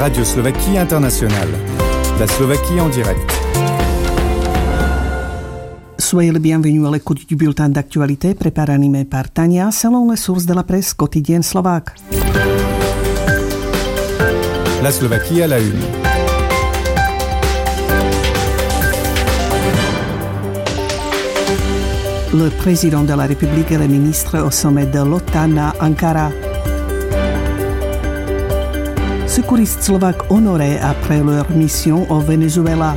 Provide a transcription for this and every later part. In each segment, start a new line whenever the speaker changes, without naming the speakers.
Radio Slovaquie Internationale. La Slovaquie en direct.
Soyez le bienvenu à l'écoute du bulletin d'actualité préparé animé par Tania selon les sources de la presse quotidienne slovaque.
La Slovaquie à la une.
Le président de la République et les ministres au sommet de l'OTAN à Ankara. Secouristes slovaques honorés après leur mission au Venezuela.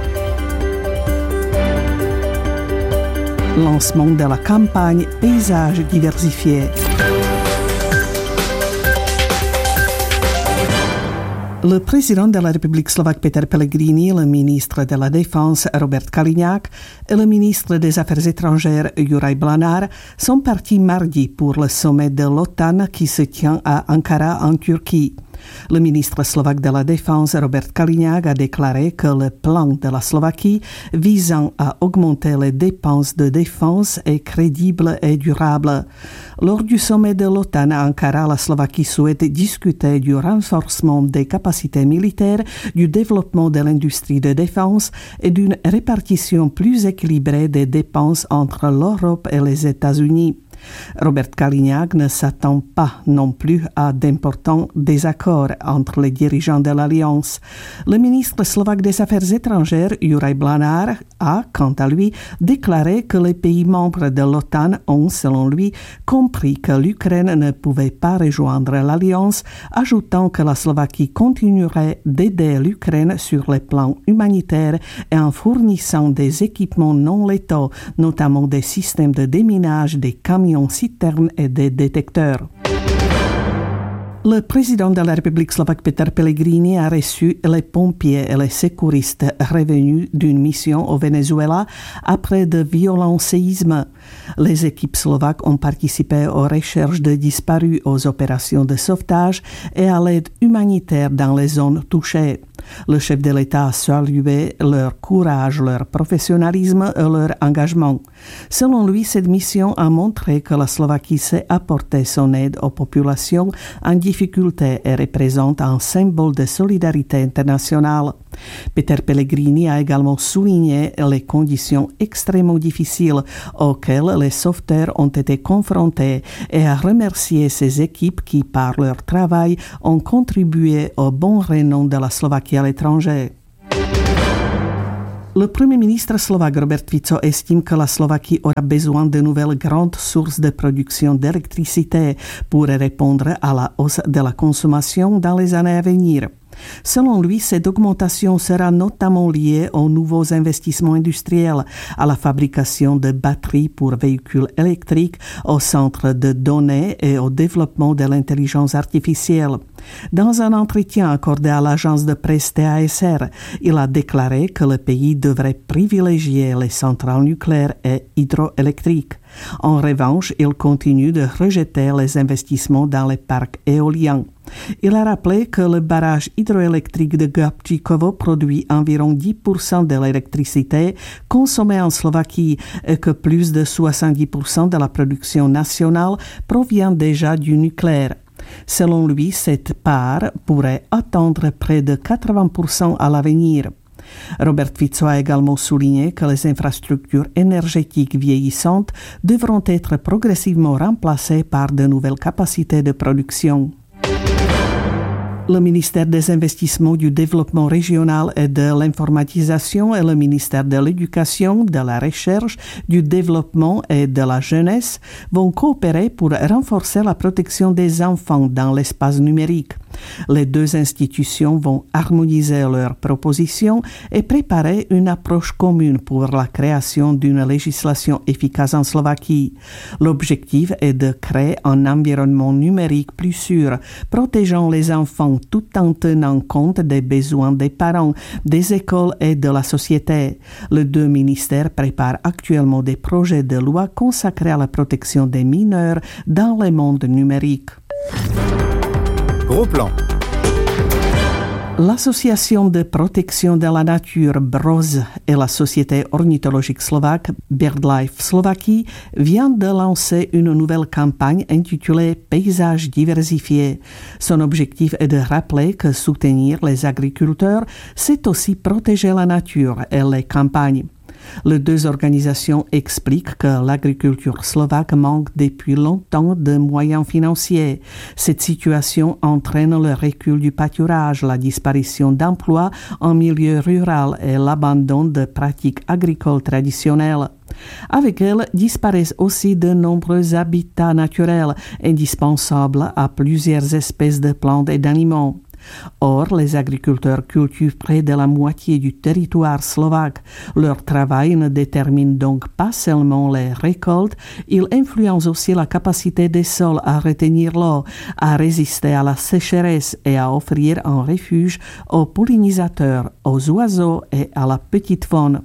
Lancement de la campagne Paysage diversifié. Le président de la République slovaque Peter Pellegrini, le ministre de la Défense Robert Kaliňák et le ministre des Affaires étrangères Juraj Blanár sont partis mardi pour le sommet de l'OTAN qui se tient à Ankara en Turquie. Le ministre slovaque de la Défense, Robert Kaliňák, a déclaré que le plan de la Slovaquie visant à augmenter les dépenses de défense est crédible et durable. Lors du sommet de l'OTAN à Ankara, la Slovaquie souhaite discuter du renforcement des capacités militaires, du développement de l'industrie de défense et d'une répartition plus équilibrée des dépenses entre l'Europe et les États-Unis. Robert Kaliňák ne s'attend pas non plus à d'importants désaccords entre les dirigeants de l'Alliance. Le ministre slovaque des Affaires étrangères, Juraj Blanár, a, quant à lui, déclaré que les pays membres de l'OTAN ont, selon lui, compris que l'Ukraine ne pouvait pas rejoindre l'Alliance, ajoutant que la Slovaquie continuerait d'aider l'Ukraine sur les plans humanitaires et en fournissant des équipements non létaux, notamment des systèmes de déminage, des camions citernes et des détecteurs. Le président de la République slovaque Peter Pellegrini a reçu les pompiers et les secouristes revenus d'une mission au Venezuela après de violents séismes. Les équipes slovaques ont participé aux recherches de disparus, aux opérations de sauvetage et à l'aide humanitaire dans les zones touchées. Le chef de l'État a salué leur courage, leur professionnalisme et leur engagement. Selon lui, cette mission a montré que la Slovaquie sait apporter son aide aux populations en difficulté et représente un symbole de solidarité internationale. Peter Pellegrini a également souligné les conditions extrêmement difficiles auxquelles les sauveteurs ont été confrontés et a remercié ses équipes qui, par leur travail, ont contribué au bon renom de la Slovaquie à l'étranger. Le Premier ministre slovaque Robert Fico estime que la Slovaquie aura besoin de nouvelles grandes sources de production d'électricité pour répondre à la hausse de la consommation dans les années à venir. Selon lui, cette augmentation sera notamment liée aux nouveaux investissements industriels, à la fabrication de batteries pour véhicules électriques, au centre de données et au développement de l'intelligence artificielle. Dans un entretien accordé à l'agence de presse TASR, il a déclaré que le pays devrait privilégier les centrales nucléaires et hydroélectriques. En revanche, il continue de rejeter les investissements dans les parcs éoliens. Il a rappelé que le barrage hydroélectrique de Gabčíkovo produit environ 10% de l'électricité consommée en Slovaquie et que plus de 70% de la production nationale provient déjà du nucléaire. Selon lui, cette part pourrait atteindre près de 80% à l'avenir. Robert Fico a également souligné que les infrastructures énergétiques vieillissantes devront être progressivement remplacées par de nouvelles capacités de production. Le ministère des Investissements, du Développement régional et de l'Informatisation et le ministère de l'Éducation, de la Recherche, du Développement et de la Jeunesse vont coopérer pour renforcer la protection des enfants dans l'espace numérique. Les deux institutions vont harmoniser leurs propositions et préparer une approche commune pour la création d'une législation efficace en Slovaquie. L'objectif est de créer un environnement numérique plus sûr, protégeant les enfants tout en tenant compte des besoins des parents, des écoles et de la société. Les deux ministères préparent actuellement des projets de loi consacrés à la protection des mineurs dans le monde numérique.
Gros plan.
L'association de protection de la nature BROZ et la société ornithologique slovaque BirdLife Slovaquie vient de lancer une nouvelle campagne intitulée Paysages diversifiés. Son objectif est de rappeler que soutenir les agriculteurs, c'est aussi protéger la nature et les campagnes. Les deux organisations expliquent que l'agriculture slovaque manque depuis longtemps de moyens financiers. Cette situation entraîne le recul du pâturage, la disparition d'emplois en milieu rural et l'abandon de pratiques agricoles traditionnelles. Avec elle, disparaissent aussi de nombreux habitats naturels indispensables à plusieurs espèces de plantes et d'animaux. Or, les agriculteurs cultivent près de la moitié du territoire slovaque. Leur travail ne détermine donc pas seulement les récoltes, il influence aussi la capacité des sols à retenir l'eau, à résister à la sécheresse et à offrir un refuge aux pollinisateurs, aux oiseaux et à la petite faune.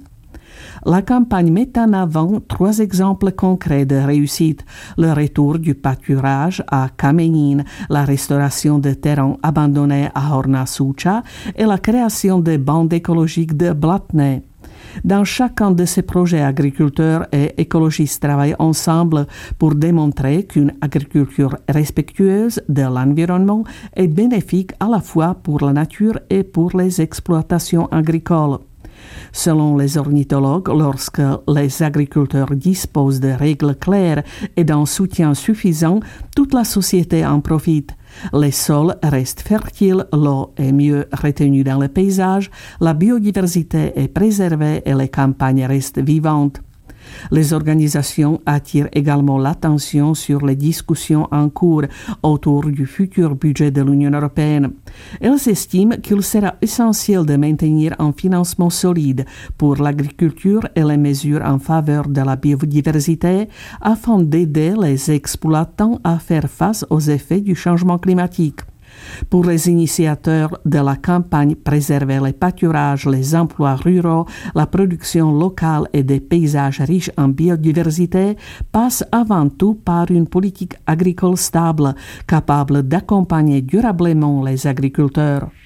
La campagne met en avant 3 exemples concrets de réussite. Le retour du pâturage à Kamenín, la restauration de terrains abandonnés à Horná Súča et la création de bandes écologiques de Blatné. Dans chacun de ces projets, agriculteurs et écologistes travaillent ensemble pour démontrer qu'une agriculture respectueuse de l'environnement est bénéfique à la fois pour la nature et pour les exploitations agricoles. Selon les ornithologues, lorsque les agriculteurs disposent de règles claires et d'un soutien suffisant, toute la société en profite. Les sols restent fertiles, l'eau est mieux retenue dans le paysage, la biodiversité est préservée et les campagnes restent vivantes. Les organisations attirent également l'attention sur les discussions en cours autour du futur budget de l'Union européenne. Elles estiment qu'il sera essentiel de maintenir un financement solide pour l'agriculture et les mesures en faveur de la biodiversité afin d'aider les exploitants à faire face aux effets du changement climatique. Pour les initiateurs de la campagne, préserver les pâturages, les emplois ruraux, la production locale et des paysages riches en biodiversité passe avant tout par une politique agricole stable, capable d'accompagner durablement les agriculteurs.